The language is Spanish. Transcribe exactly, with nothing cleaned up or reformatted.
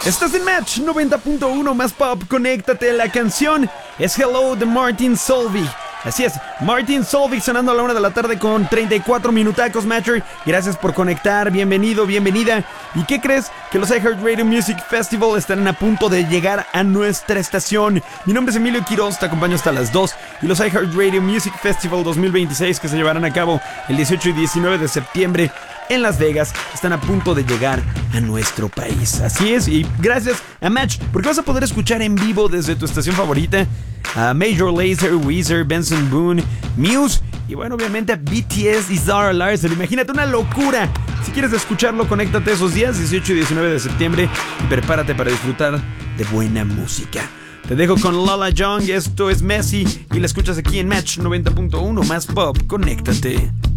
Estás en Match noventa punto uno más pop, conéctate. La canción es Hello de Martin Solveig. Así es, Martin Solveig sonando a la una de la tarde con treinta y cuatro minutacos, Matcher. Gracias por conectar, bienvenido, bienvenida. ¿Y qué crees? Que los iHeartRadio Music Festival estarán a punto de llegar a nuestra estación. Mi nombre es Emilio Quiroz, te acompaño hasta las dos. Y los iHeartRadio Music Festival dos mil veintiséis, que se llevarán a cabo el dieciocho y diecinueve de septiembre en Las Vegas, están a punto de llegar a nuestro país. Así es, y gracias a Match, porque vas a poder escuchar en vivo desde tu estación favorita a Major Lazer, Weezer, Benson Boone, Muse y bueno, obviamente a B T S y Zara Larsson. Imagínate, una locura. Si quieres escucharlo, conéctate esos días, dieciocho y diecinueve de septiembre, y prepárate para disfrutar de buena música. Te dejo con Lola Young, esto es Messi, y la escuchas aquí en Match noventa punto uno más pop, conéctate.